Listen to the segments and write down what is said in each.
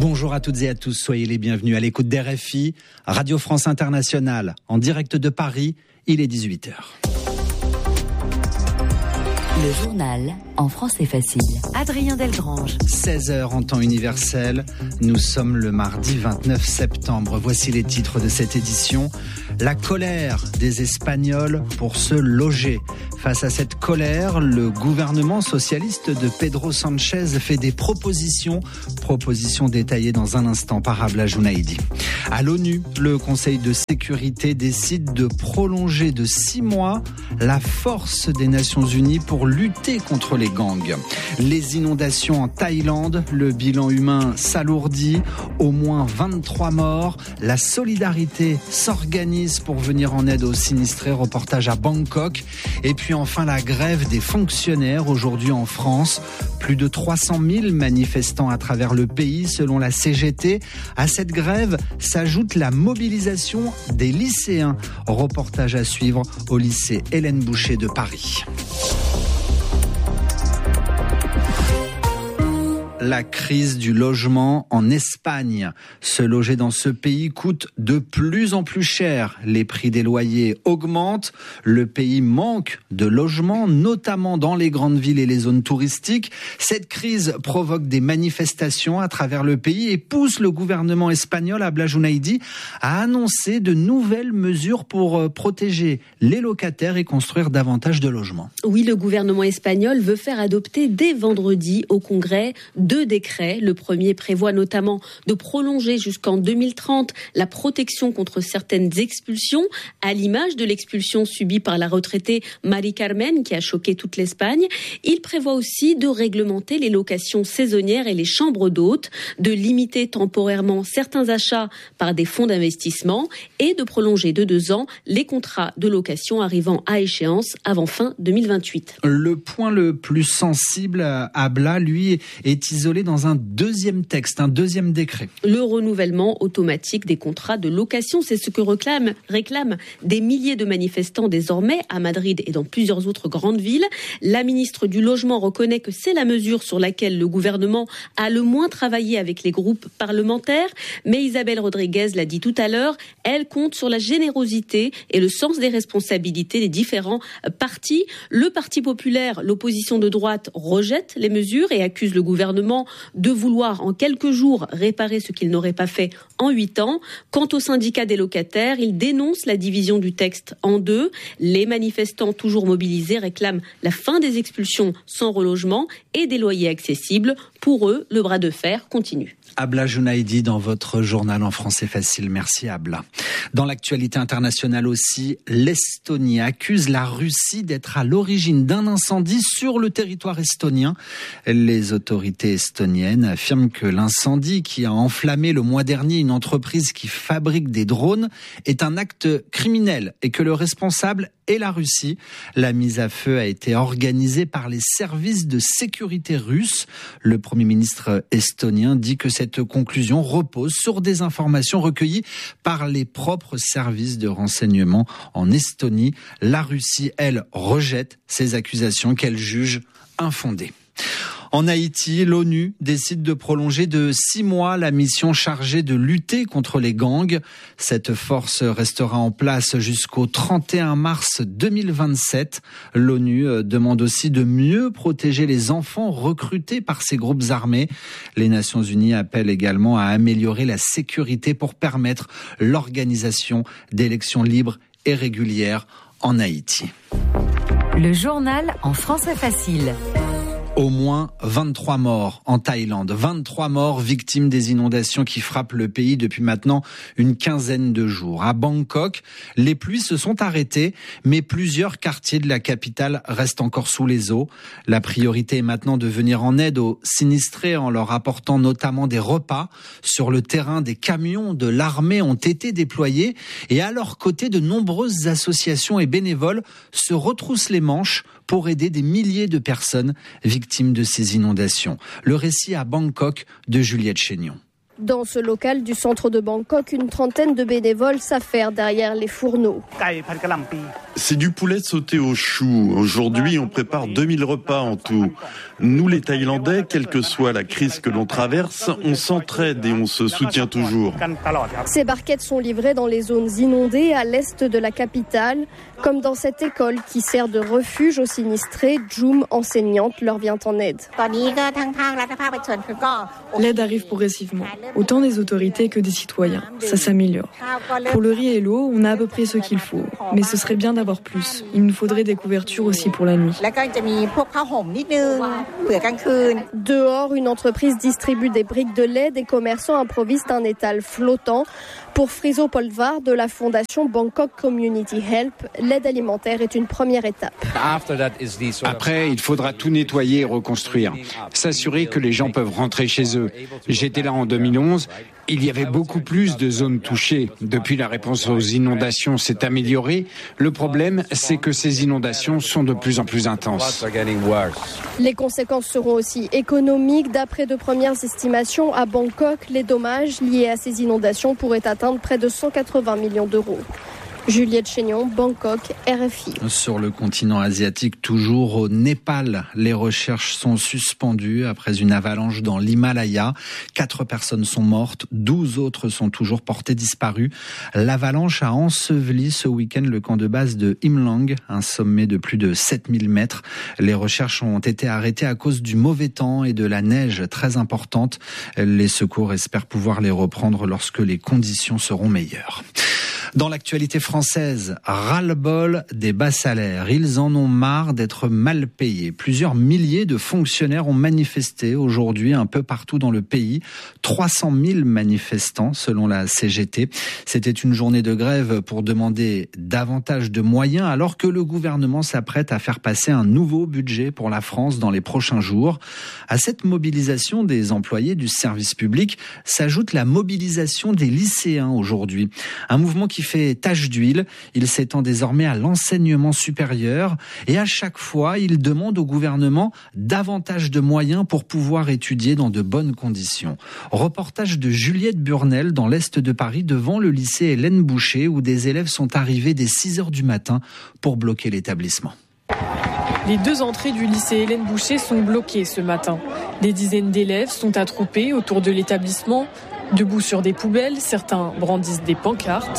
Bonjour à toutes et à tous, soyez les bienvenus à l'écoute d'RFI, Radio France Internationale, en direct de Paris, il est 18h. Le journal en français facile. Adrien Delgrange. 16h en temps universel, nous sommes le mardi 29 septembre. Voici les titres de cette édition. La colère des Espagnols pour se loger. Face à cette colère, le gouvernement socialiste de Pedro Sánchez fait des propositions détaillées dans un instant par Abla Junaidi. À l'ONU, le Conseil de sécurité décide de prolonger de 6 mois la force des Nations Unies pour lutter contre les gangs. Les inondations en Thaïlande, le bilan humain s'alourdit, au moins 23 morts. La solidarité s'organise pour venir en aide aux sinistrés, reportage à Bangkok. Et puis enfin la grève des fonctionnaires aujourd'hui en France. Plus de 300 000 manifestants à travers le pays selon la CGT. À cette grève s'ajoute la mobilisation des lycéens. Reportage à suivre au lycée Hélène Boucher de Paris. La crise du logement en Espagne. Se loger dans ce pays coûte de plus en plus cher. Les prix des loyers augmentent. Le pays manque de logements, notamment dans les grandes villes et les zones touristiques. Cette crise provoque des manifestations à travers le pays et pousse le gouvernement espagnol, Abla Junaidi, à annoncer de nouvelles mesures pour protéger les locataires et construire davantage de logements. Oui, le gouvernement espagnol veut faire adopter dès vendredi au Congrès 2 décrets. Le premier prévoit notamment de prolonger jusqu'en 2030 la protection contre certaines expulsions, à l'image de l'expulsion subie par la retraitée Mari Carmen qui a choqué toute l'Espagne. Il prévoit aussi de réglementer les locations saisonnières et les chambres d'hôtes, de limiter temporairement certains achats par des fonds d'investissement et de prolonger de 2 ans les contrats de location arrivant à échéance avant fin 2028. Le point le plus sensible à Abla, lui, est isolé dans un deuxième texte, un deuxième décret. Le renouvellement automatique des contrats de location, c'est ce que réclament des milliers de manifestants désormais à Madrid et dans plusieurs autres grandes villes. La ministre du Logement reconnaît que c'est la mesure sur laquelle le gouvernement a le moins travaillé avec les groupes parlementaires, mais Isabel Rodriguez l'a dit tout à l'heure, elle compte sur la générosité et le sens des responsabilités des différents partis. Le Parti populaire, l'opposition de droite, rejette les mesures et accuse le gouvernement de vouloir en quelques jours réparer ce qu'il n'aurait pas fait en 8 ans. Quant au syndicat des locataires, il dénonce la division du texte en 2. Les manifestants toujours mobilisés réclament la fin des expulsions sans relogement et des loyers accessibles. Pour eux, le bras de fer continue. Abla Junaidi dans votre journal en français facile. Merci Abla. Dans l'actualité internationale aussi, l'Estonie accuse la Russie d'être à l'origine d'un incendie sur le territoire estonien. Les autorités estoniennes affirment que l'incendie qui a enflammé le mois dernier une entreprise qui fabrique des drones est un acte criminel et que le responsable est la Russie. La mise à feu a été organisée par les services de sécurité russes. Le Premier ministre estonien dit que cette conclusion repose sur des informations recueillies par les propres services de renseignement en Estonie. La Russie, elle, rejette ces accusations qu'elle juge infondées. En Haïti, l'ONU décide de prolonger de 6 mois la mission chargée de lutter contre les gangs. Cette force restera en place jusqu'au 31 mars 2027. L'ONU demande aussi de mieux protéger les enfants recrutés par ces groupes armés. Les Nations Unies appellent également à améliorer la sécurité pour permettre l'organisation d'élections libres et régulières en Haïti. Le journal en français facile. Au moins 23 morts en Thaïlande, 23 morts victimes des inondations qui frappent le pays depuis maintenant une quinzaine de jours. À Bangkok, les pluies se sont arrêtées, mais plusieurs quartiers de la capitale restent encore sous les eaux. La priorité est maintenant de venir en aide aux sinistrés en leur apportant notamment des repas. Sur le terrain, des camions de l'armée ont été déployés et à leur côté, de nombreuses associations et bénévoles se retroussent les manches pour aider des milliers de personnes victimes de ces inondations. Le récit à Bangkok de Juliette Chénion. Dans ce local du centre de Bangkok, une trentaine de bénévoles s'affairent derrière les fourneaux. C'est du poulet sauté au chou. Aujourd'hui, on prépare 2000 repas en tout. Nous, les Thaïlandais, quelle que soit la crise que l'on traverse, on s'entraide et on se soutient toujours. Ces barquettes sont livrées dans les zones inondées à l'est de la capitale, comme dans cette école qui sert de refuge aux sinistrés. Jum, enseignante, leur vient en aide. L'aide arrive progressivement, autant des autorités que des citoyens. Ça s'améliore. Pour le riz et l'eau, on a à peu près ce qu'il faut. Mais ce serait bien d'avoir plus. Il nous faudrait des couvertures aussi pour la nuit. Dehors, une entreprise distribue des briques de lait. Des commerçants improvisent un étal flottant. Pour Friso Polvar de la fondation Bangkok Community Help, l'aide alimentaire est une première étape. Après, il faudra tout nettoyer et reconstruire. S'assurer que les gens peuvent rentrer chez eux. J'étais là en 2011. Il y avait beaucoup plus de zones touchées. Depuis, la réponse aux inondations s'est améliorée. Le problème, c'est que ces inondations sont de plus en plus intenses. Les conséquences seront aussi économiques. D'après de premières estimations, à Bangkok, les dommages liés à ces inondations pourraient atteindre près de 180 millions d'euros. Juliette Chénion, Bangkok, RFI. Sur le continent asiatique, toujours au Népal, les recherches sont suspendues après une avalanche dans l'Himalaya. 4 personnes sont mortes, 12 autres sont toujours portées disparues. L'avalanche a enseveli ce week-end le camp de base de Himlang, un sommet de plus de 7000 mètres. Les recherches ont été arrêtées à cause du mauvais temps et de la neige très importante. Les secours espèrent pouvoir les reprendre lorsque les conditions seront meilleures. Dans l'actualité française, ras-le-bol des bas salaires. Ils en ont marre d'être mal payés. Plusieurs milliers de fonctionnaires ont manifesté aujourd'hui un peu partout dans le pays. 300 000 manifestants selon la CGT. C'était une journée de grève pour demander davantage de moyens alors que le gouvernement s'apprête à faire passer un nouveau budget pour la France dans les prochains jours. À cette mobilisation des employés du service public s'ajoute la mobilisation des lycéens aujourd'hui. Un mouvement qui fait tache d'huile. Il s'étend désormais à l'enseignement supérieur et à chaque fois, il demande au gouvernement davantage de moyens pour pouvoir étudier dans de bonnes conditions. Reportage de Juliette Burnel dans l'est de Paris devant le lycée Hélène Boucher où des élèves sont arrivés dès 6h du matin pour bloquer l'établissement. Les 2 entrées du lycée Hélène Boucher sont bloquées ce matin. Des dizaines d'élèves sont attroupés autour de l'établissement. Debout sur des poubelles, certains brandissent des pancartes.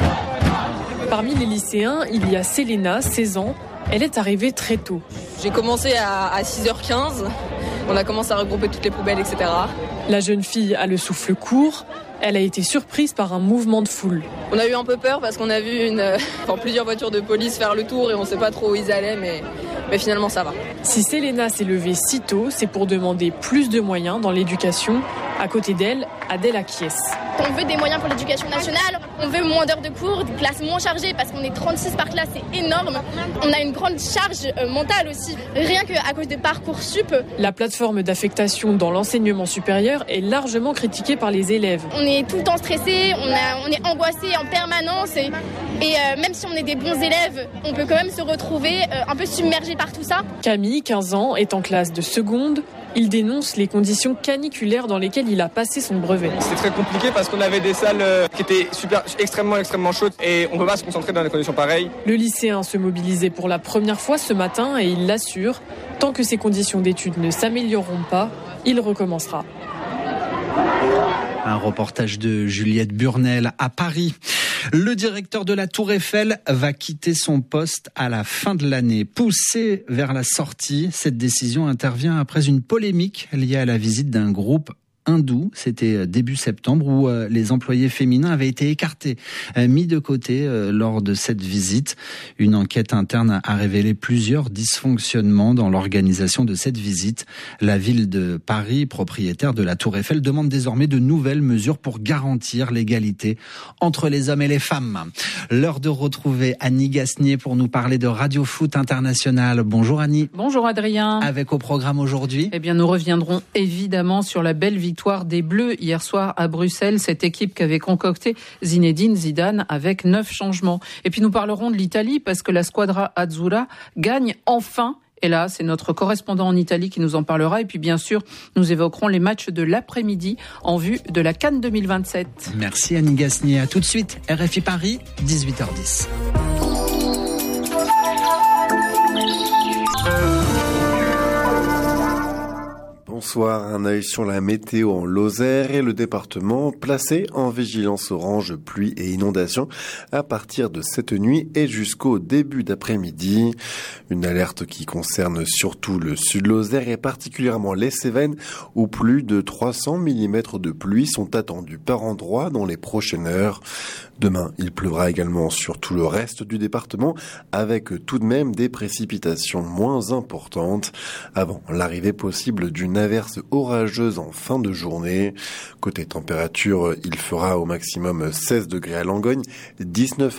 Parmi les lycéens, il y a Selena, 16 ans. Elle est arrivée très tôt. J'ai commencé à 6h15. On a commencé à regrouper toutes les poubelles, etc. La jeune fille a le souffle court. Elle a été surprise par un mouvement de foule. On a eu un peu peur parce qu'on a vu plusieurs voitures de police faire le tour et on ne sait pas trop où ils allaient, mais finalement ça va. Si Selena s'est levée si tôt, c'est pour demander plus de moyens dans l'éducation. À côté d'elle, Adèle acquiesce. On veut des moyens pour l'éducation nationale, on veut moins d'heures de cours, des classes moins chargées parce qu'on est 36 par classe, c'est énorme. On a une grande charge mentale aussi, rien qu'à cause de Parcoursup. La plateforme d'affectation dans l'enseignement supérieur est largement critiquée par les élèves. On est tout le temps stressé, on est angoissé en permanence et même si on est des bons élèves, on peut quand même se retrouver un peu submergé par tout ça. Camille, 15 ans, est en classe de seconde. Il dénonce les conditions caniculaires dans lesquelles il a passé son brevet. C'était très compliqué parce qu'on avait des salles qui étaient extrêmement chaudes et on ne peut pas se concentrer dans des conditions pareilles. Le lycéen se mobilisait pour la première fois ce matin et il l'assure, tant que ses conditions d'études ne s'amélioreront pas, il recommencera. Un reportage de Juliette Burnel à Paris. Le directeur de la Tour Eiffel va quitter son poste à la fin de l'année. Poussé vers la sortie, cette décision intervient après une polémique liée à la visite d'un groupe hindou, c'était début septembre, où les employés féminins avaient été écartés, mis de côté lors de cette visite. Une enquête interne a révélé plusieurs dysfonctionnements dans l'organisation de cette visite. La ville de Paris, propriétaire de la Tour Eiffel, demande désormais de nouvelles mesures pour garantir l'égalité entre les hommes et les femmes. L'heure de retrouver Annie Gasnier pour nous parler de Radio Foot International. Bonjour Annie. Bonjour Adrien. Avec au programme aujourd'hui, nous reviendrons évidemment sur la belle victoire des Bleus hier soir à Bruxelles, cette équipe qu'avait concocté Zinedine Zidane avec 9 changements. Et puis nous parlerons de l'Italie parce que la Squadra Azzurra gagne enfin Et là, c'est notre correspondant en Italie qui nous en parlera. Et puis, bien sûr, nous évoquerons les matchs de l'après-midi en vue de la CAN 2027. Merci Annie Gasnier. À tout de suite. RFI Paris, 18h10. Bonsoir, un œil sur la météo en Lozère et le département placé en vigilance orange pluie et inondation à partir de cette nuit et jusqu'au début d'après-midi. Une alerte qui concerne surtout le sud Lozère et particulièrement les Cévennes où plus de 300 mm de pluie sont attendus par endroit dans les prochaines heures. Demain, il pleuvra également sur tout le reste du département avec tout de même des précipitations moins importantes avant l'arrivée possible d'une averse orageuse en fin de journée. Côté température, il fera au maximum 16 degrés à Langogne, 19